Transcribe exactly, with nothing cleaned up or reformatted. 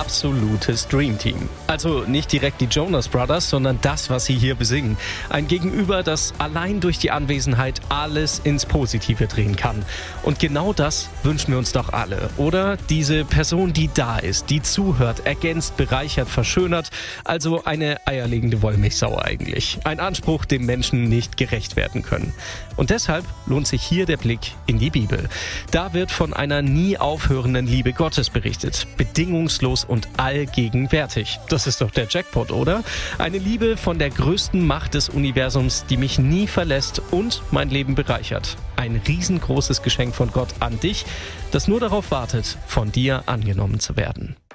absolutes Dreamteam. Also nicht direkt die Jonas Brothers, sondern das, was sie hier besingen. Ein Gegenüber, das allein durch die Anwesenheit alles ins Positive drehen kann. Und genau das wünschen wir uns doch alle, oder? Diese Person, die da ist, die zuhört, ergänzt, bereichert, verschönert. Also eine eierlegende Wollmilchsau eigentlich. Ein Anspruch, dem Menschen nicht gerecht werden können. Und deshalb lohnt sich hier der Blick in die Bibel. Da wird von einer nie aufhörenden Liebe Gottes berichtet. Bedingungslos und allgegenwärtig. Das ist doch der Jackpot, oder? Eine Liebe von der größten Macht des Universums, die mich nie verlässt und mein Leben bereichert. Ein riesengroßes Geschenk von Gott an dich, das nur darauf wartet, von dir angenommen zu werden.